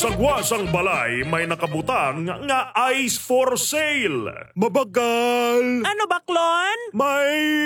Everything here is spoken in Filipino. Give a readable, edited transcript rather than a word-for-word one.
Sagwasang balay may nakabutang nga ice for sale. Mabagal. Ano baklon? May